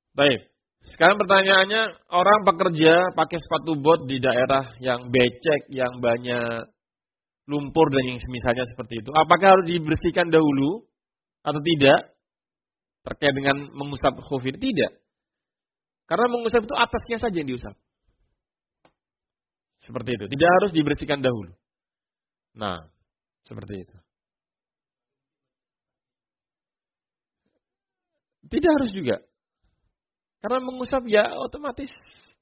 Baik. Sekarang pertanyaannya, orang bekerja pakai sepatu bot di daerah yang becek, yang banyak lumpur dan yang misalnya seperti itu. Apakah harus dibersihkan dahulu atau tidak? Terkait dengan mengusap khuf ini? Tidak. Karena mengusap itu atasnya saja yang diusap. Seperti itu. Tidak harus dibersihkan dahulu. Nah, seperti itu. Tidak harus juga. Karena mengusap ya otomatis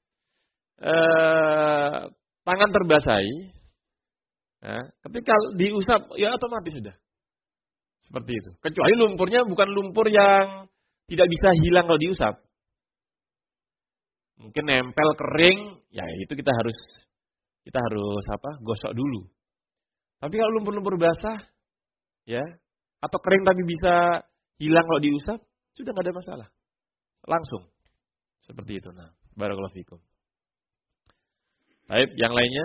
tangan terbasahi. Ya, ketika diusap ya otomatis sudah. Seperti itu. Kecuali lumpurnya bukan lumpur yang tidak bisa hilang kalau diusap. Mungkin nempel kering, ya itu kita harus gosok dulu. Tapi kalau lumpur-lumpur basah, ya, atau kering tapi bisa hilang kalau diusap, sudah nggak ada masalah. Langsung. Seperti itu. Nah, barakallahu fikum. Baik, yang lainnya?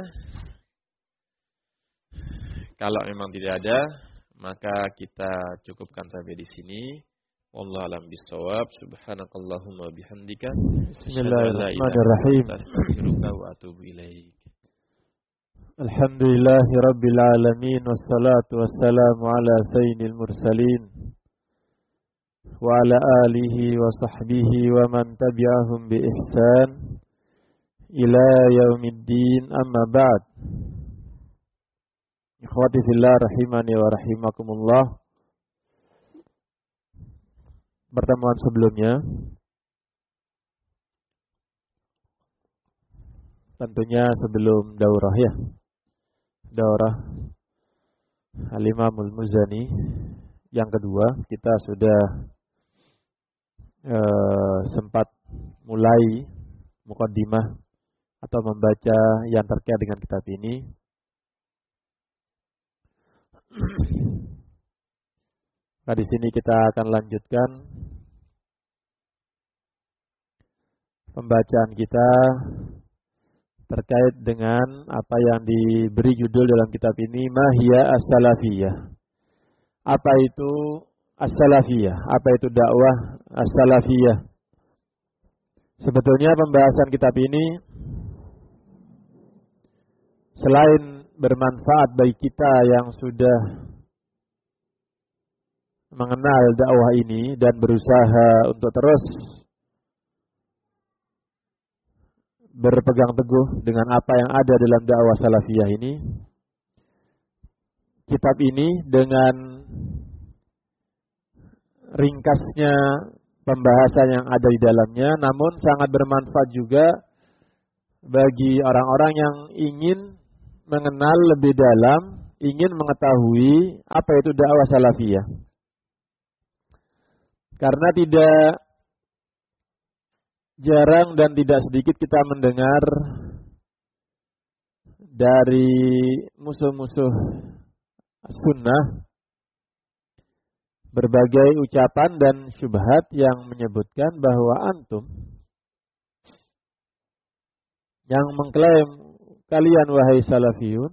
Kalau memang tidak ada, maka kita cukupkan sampai di sini. Wallahu a'lam bishawab. Subhanakallahumma bihamdika. Bismillahirrahmanirrahim. Astaghfiruka wa atubu ilaik. Alhamdulillahi rabbil alamin wassalatu wassalamu ala sayyidil mursalin wa ala alihi wa sahbihi wa man tabi'ahum bi ihsan ila yaumiddin, amma ba'd. Ikhwati fillah rahimani wa rahimakumullah. Pertemuan sebelumnya tentunya sebelum daurah ya, daurah Al-Imamul Muzani yang kedua, kita sudah sempat mulai muqaddimah atau membaca yang terkait dengan kitab ini. Nah, di sini kita akan lanjutkan pembacaan kita terkait dengan apa yang diberi judul dalam kitab ini, Mahiyya as-salafiyah. Apa itu as-salafiyah? Apa itu dakwah as-salafiyah? Sebetulnya pembahasan kitab ini selain bermanfaat bagi kita yang sudah mengenal dakwah ini dan berusaha untuk terus berpegang teguh dengan apa yang ada dalam dakwah salafiyah ini, kitab ini dengan ringkasnya pembahasan yang ada di dalamnya, namun sangat bermanfaat juga bagi orang-orang yang ingin mengenal lebih dalam, ingin mengetahui apa itu dakwah salafiyah. Karena tidak jarang dan tidak sedikit kita mendengar dari musuh-musuh sunnah berbagai ucapan dan syubhat yang menyebutkan bahwa antum yang mengklaim kalian wahai salafiyun,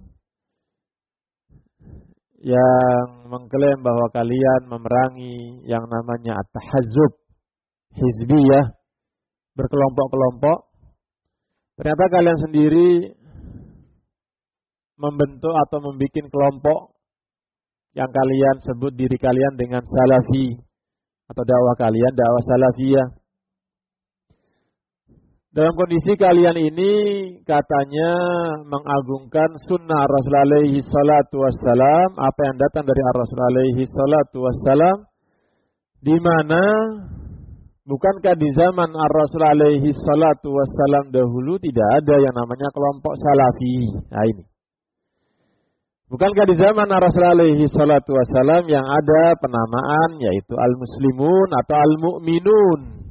yang mengklaim bahwa kalian memerangi yang namanya at-tahazzub hizbiyah, berkelompok-kelompok, ternyata kalian sendiri membentuk atau membuat kelompok yang kalian sebut diri kalian dengan salafi atau dakwah kalian dakwah salafiyah. Dalam kondisi kalian ini katanya mengagungkan sunnah Rasul alaihi salatu wassalam, apa yang datang dari Rasul alaihi salatu wassalam, di mana bukankah di zaman Rasul alaihi salatu wassalam dahulu tidak ada yang namanya kelompok salafi? Nah ini. Bukankah di zaman Rasul alaihi salatu wassalam yang ada penamaan yaitu al-muslimun atau al-mu'minun?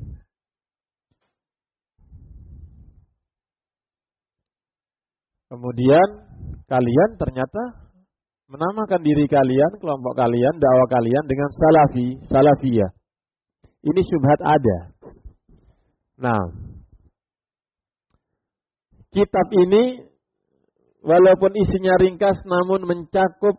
Kemudian kalian ternyata menamakan diri kalian, kelompok kalian, dakwah kalian dengan salafi, salafiyah. Ini syubhat ada. Nah, kitab ini walaupun isinya ringkas namun mencakup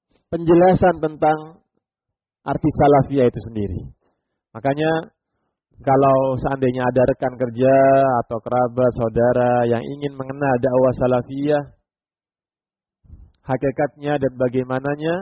penjelasan tentang arti salafiyah itu sendiri. Makanya kalau seandainya ada rekan kerja atau kerabat, saudara yang ingin mengenal dakwah salafiyah, hakikatnya dan bagaimananya,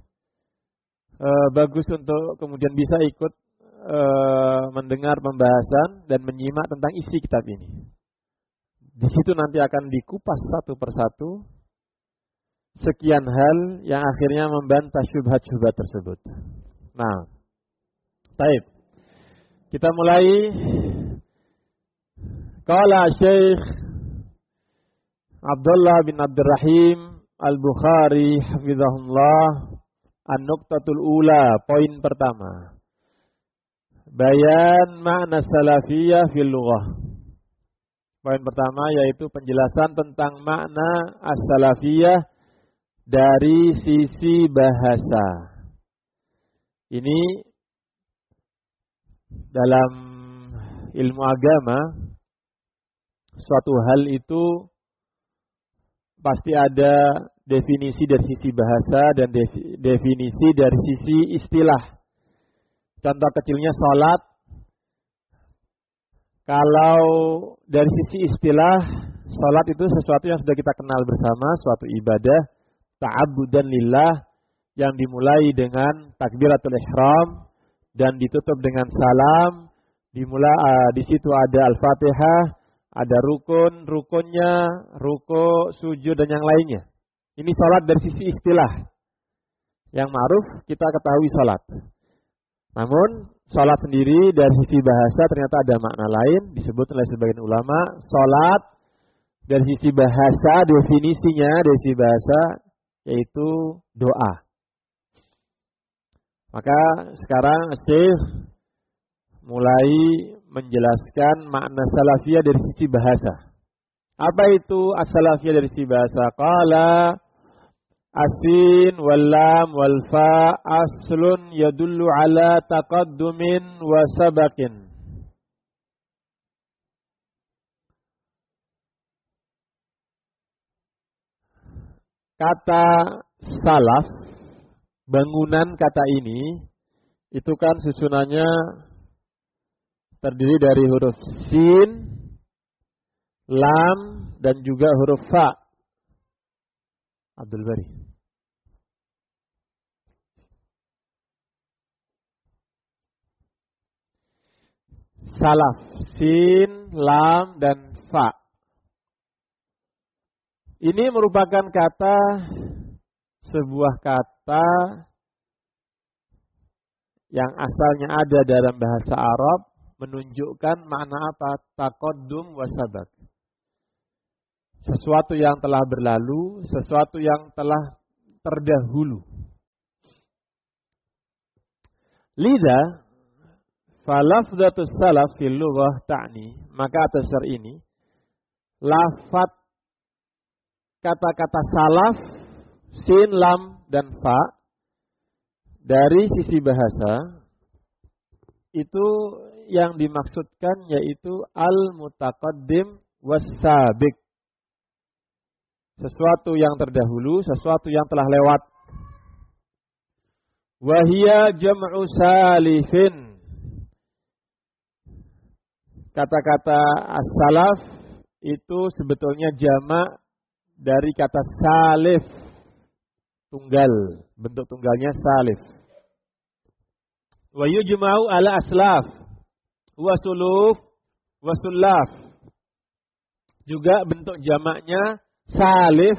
bagus untuk kemudian bisa ikut mendengar pembahasan dan menyimak tentang isi kitab ini. Di situ nanti akan dikupas satu persatu sekian hal yang akhirnya membantah syubhat-syubhat tersebut. Nah, baik. Kita mulai. Qala Syekh Abdullah bin Abdurrahim Al-Bukhari hafizahullah, an-nuqtatul ula, poin pertama. Bayan makna salafiyah fil lughah. Poin pertama yaitu penjelasan tentang makna as-salafiyah dari sisi bahasa. Ini dalam ilmu agama, suatu hal itu pasti ada definisi dari sisi bahasa dan definisi dari sisi istilah. Contoh kecilnya sholat. Kalau dari sisi istilah, sholat itu sesuatu yang sudah kita kenal bersama, suatu ibadah ta'abbudan lillah yang dimulai dengan takbiratul ihram dan ditutup dengan salam. Di situ ada al-fatihah, ada rukunnya, ruku, sujud dan yang lainnya. Ini sholat dari sisi istilah. Yang ma'ruf kita ketahui sholat. Namun sholat sendiri dari sisi bahasa ternyata ada makna lain, disebut oleh sebagian ulama. Sholat dari sisi bahasa, definisinya dari sisi bahasa yaitu doa. Maka sekarang Syekh mulai menjelaskan makna salafiyah dari sisi bahasa. Apa itu as-salafiyah dari sisi bahasa? Qala asin wal lam wal fa aslun yadullu ala taqaddumin wa sabaqin. Kata salaf, bangunan kata ini itu kan susunannya terdiri dari huruf sin, lam dan juga huruf fa. Abdul Bari. Salaf, sin, lam, dan fa. Ini merupakan sebuah kata yang asalnya ada dalam bahasa Arab, menunjukkan makna apa? Taqaddum wa sabaq. Sesuatu yang telah berlalu, sesuatu yang telah terdahulu. Lidah falafdhatus salaf fil lughah ta'ni, maka atas syar ini lafaz kata-kata salaf, sin, lam dan fa dari sisi bahasa itu yang dimaksudkan yaitu al-mutaqaddim was-sabiq. Sesuatu yang terdahulu, sesuatu yang telah lewat. Wahia jam'u salifin. Kata-kata as-salaf itu sebetulnya jamak dari kata salif, tunggal, bentuk tunggalnya salif. Wa yujma'u ala aslaf wa suluf wa sullaf. Juga bentuk jamaknya salif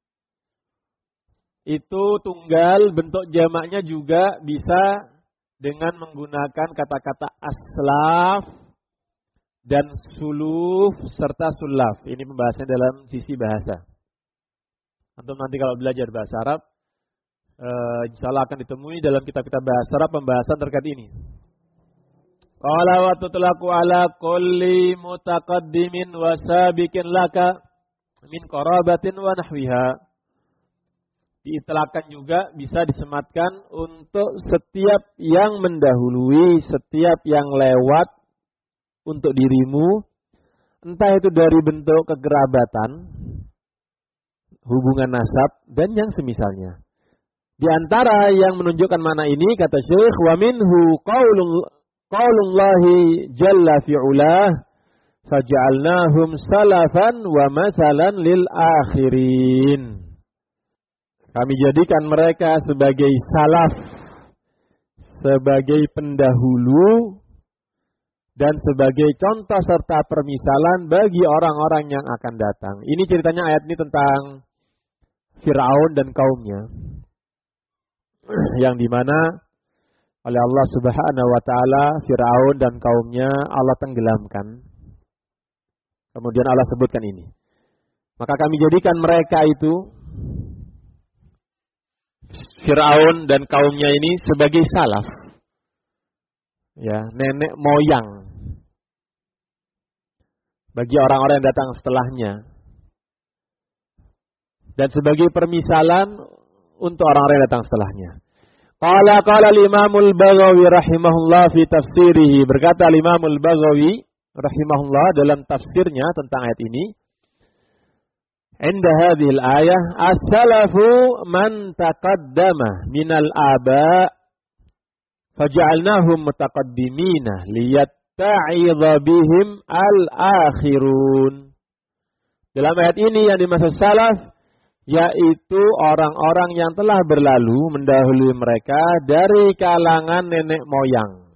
itu tunggal, bentuk jamaknya juga bisa dengan menggunakan kata-kata aslaf dan suluf serta sulaf. Ini pembahasannya dalam sisi bahasa. Antum nanti kalau belajar bahasa Arab, insyaallah akan ditemui dalam kitab-kitab bahasa Arab pembahasan terkait ini. Qala wa tutlaqu ala kulli mutaqaddimin wa sabiqin laka min qarabatin wa nahwiha. Diitlaqkan juga bisa disematkan untuk setiap yang mendahului, setiap yang lewat untuk dirimu, entah itu dari bentuk kekerabatan, hubungan nasab dan yang semisalnya. Di antara yang menunjukkan mana ini kata Syekh wa minhu qaulul qaulullahi jalla fi'ulah faj'alnahum salafan wa masalan lil akhirin. Kami jadikan mereka sebagai salaf, sebagai pendahulu, dan sebagai contoh serta permisalan bagi orang-orang yang akan datang. Ini ceritanya ayat ini tentang Fir'aun dan kaumnya. Yang dimana oleh Allah Subhanahu wa ta'ala Fir'aun dan kaumnya Allah tenggelamkan. Kemudian Allah sebutkan ini. Maka kami jadikan mereka itu, Fir'aun dan kaumnya ini, sebagai salaf. Ya, nenek moyang bagi orang-orang yang datang setelahnya. Dan sebagai permisalan untuk orang-orang yang datang setelahnya. Qala al-Imamul Baghawi rahimahullah fi tafsirihi. Berkata al-Imamul Baghawi rahimahullah dalam tafsirnya tentang ayat ini. Inda hadhil ayah as-salafu man taqaddama minal aba faja'alnahum mutaqaddimina liyatta'idha bihim al-akhirun. Dalam ayat ini yang dimaksud salaf yaitu orang-orang yang telah berlalu mendahului mereka dari kalangan nenek moyang.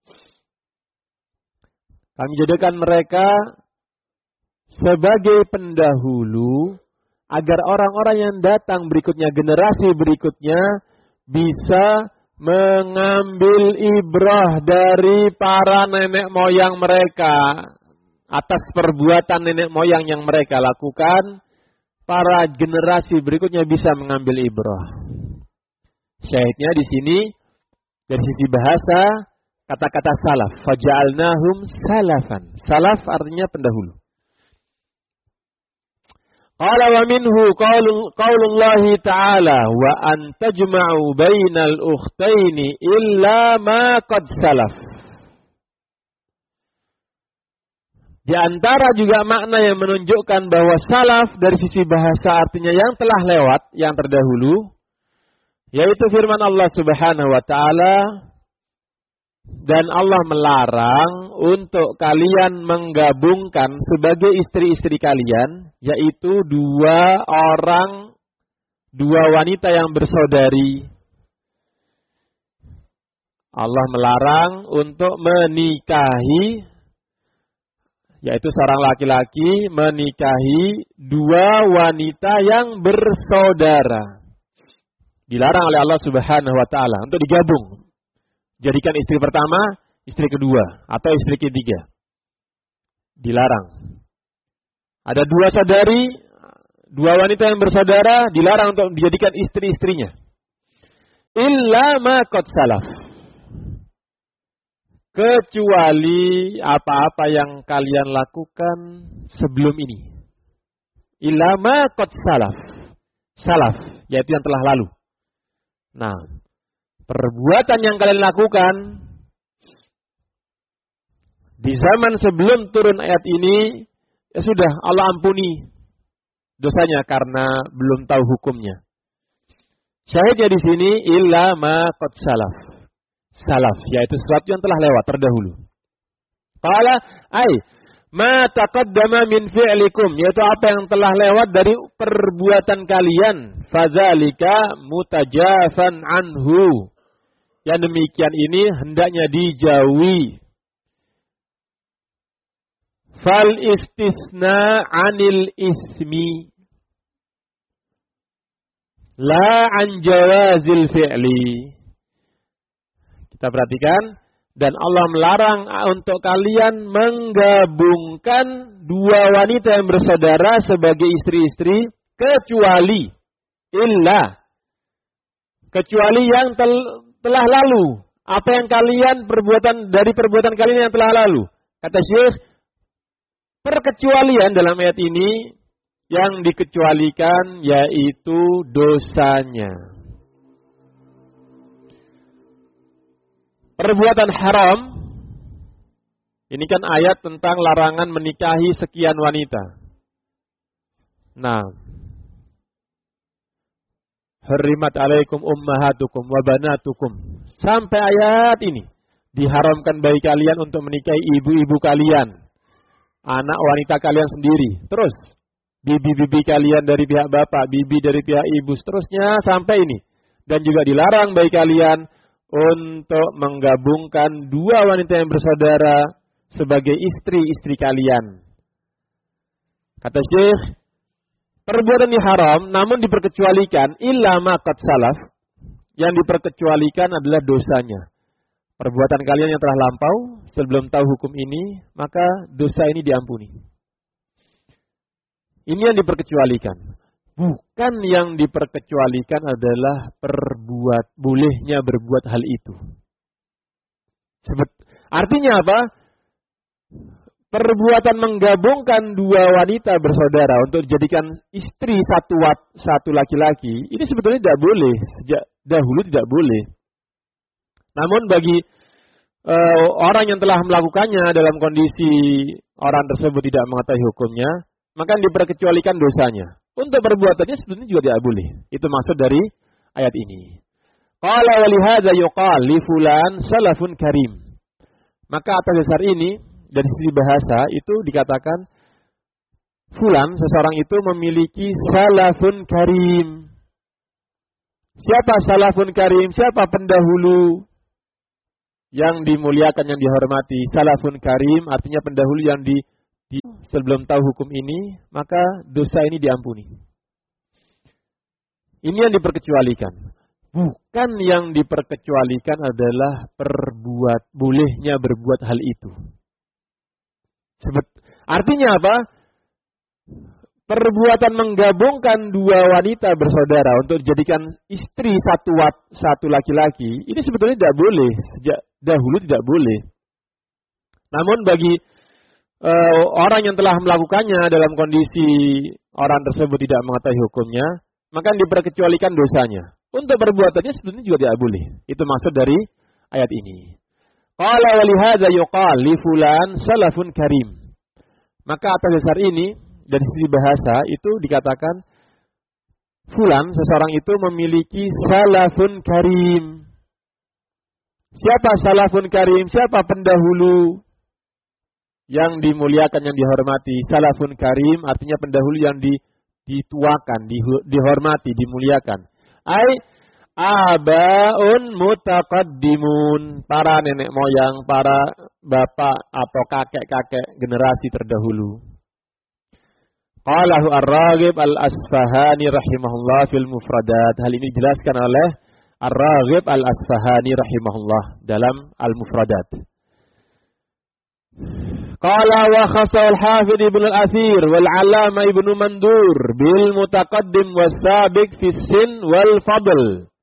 Kami jadikan mereka sebagai pendahulu agar orang-orang yang datang berikutnya, generasi berikutnya, bisa mengambil ibrah dari para nenek moyang mereka atas perbuatan nenek moyang yang mereka lakukan. Para generasi berikutnya bisa mengambil ibrah. Syahidnya di sini dari sisi bahasa kata-kata salaf, faja'alnahum salafan. Salaf artinya pendahulu. Qala wa minhu qaulullahi ta'ala wa an tajma'u bainal ukhtaini illa ma qad salaf. Di antara juga makna yang menunjukkan bahwa salaf dari sisi bahasa artinya yang telah lewat, yang terdahulu, yaitu firman Allah Subhanahu wa ta'ala, dan Allah melarang untuk kalian menggabungkan sebagai istri-istri kalian, yaitu dua wanita yang bersaudari. Allah melarang untuk menikahi, yaitu seorang laki-laki menikahi dua wanita yang bersaudara. Dilarang oleh Allah Subhanahu wa ta'ala untuk digabung. Jadikan istri pertama, istri kedua, atau istri ketiga. Dilarang. Ada dua saudari, dua wanita yang bersaudara, dilarang untuk dijadikan istri-istrinya. Illa ma qad salaf. Kecuali apa-apa yang kalian lakukan sebelum ini. Illa ma qad salaf. Salaf, yaitu yang telah lalu. Nah, perbuatan yang kalian lakukan di zaman sebelum turun ayat ini, ya sudah Allah ampuni dosanya karena belum tahu hukumnya. Syahidnya di sini illa ma qad salaf. Salaf, yaitu sesuatu yang telah lewat terdahulu. Qala ay ma taqaddama min fi'likum, yaitu apa yang telah lewat dari perbuatan kalian. Fadzalika mutajafan anhu. Yang demikian ini hendaknya dijauhi. Fal istisna anil ismi la an jawazil fi'li. Kita perhatikan, dan Allah melarang untuk kalian menggabungkan dua wanita yang bersaudara sebagai istri-istri kecuali yang telah lalu. Apa yang kalian dari perbuatan kalian yang telah lalu. Kata Syekh, perkecualian dalam ayat ini yang dikecualikan yaitu dosanya. Perbuatan haram, ini kan ayat tentang larangan menikahi sekian wanita. Nah, hurrimat alaikum ummahatukum wa banatukum. Sampai ayat ini. diharamkan bagi kalian untuk menikahi ibu-ibu kalian, anak wanita kalian sendiri, terus bibi-bibi kalian dari pihak bapak, bibi dari pihak ibu, seterusnya sampai ini. Dan juga dilarang bagi kalian untuk menggabungkan dua wanita yang bersaudara sebagai istri-istri kalian. Kata Syekh, perbuatan ini haram namun diperkecualikan illa ma qad salaf. Yang diperkecualikan adalah dosanya. Perbuatan kalian yang telah lampau sebelum tahu hukum ini, maka dosa ini diampuni. Ini yang diperkecualikan. Bukan yang diperkecualikan adalah bolehnya berbuat hal itu. Artinya apa? Perbuatan menggabungkan dua wanita bersaudara untuk dijadikan istri satu laki-laki, ini sebetulnya tidak boleh. Sejak dahulu tidak boleh. Namun bagi orang yang telah melakukannya dalam kondisi orang tersebut tidak mengetahui hukumnya, maka diperkecualikan dosanya. Untuk perbuatannya sebetulnya juga tidak boleh. Itu maksud dari ayat ini. Qala wa lihadza yuqal li fulan salafun karim. Maka atas dasar ini dari sisi bahasa itu dikatakan fulan, seseorang itu memiliki salafun karim. Siapa salafun karim? Siapa pendahulu yang dimuliakan, yang dihormati? Salafun karim artinya pendahulu yang sebelum tahu hukum ini, maka dosa ini diampuni. Ini yang diperkecualikan. Bukan yang diperkecualikan adalah bolehnya berbuat hal itu. Artinya apa? Perbuatan menggabungkan dua wanita bersaudara untuk dijadikan istri satu laki-laki, ini sebetulnya tidak boleh. Sejak dahulu tidak boleh. Namun bagi orang yang telah melakukannya dalam kondisi orang tersebut tidak mengetahui hukumnya, maka diperkecualikan dosanya. Untuk perbuatannya sebetulnya juga tidak boleh. Itu maksud dari ayat ini. Qala wa lihadza yuqal li fulan salafun karim. Maka atas dasar ini dari sisi bahasa itu dikatakan fulan, seseorang itu memiliki salafun karim. Siapa salafun karim? Siapa pendahulu yang dimuliakan, yang dihormati? Salafun karim artinya pendahulu yang dituakan, dihormati, dimuliakan. Abaun mutaqaddimun, para nenek moyang, para bapak atau kakek-kakek generasi terdahulu. Qalahu Ar-Raghib Al-Asfahani rahimahullah fil mufradat. Hal ini dijelaskan oleh Ar-Raghib Al-Asfahani rahimahullah dalam Al-Mufradat. Qala wa khassa al-Hafidh Ibnu Al-Athir wal 'Allamah Ibnu Mandur bil mutaqaddim was sabiq fi sin wal fadl.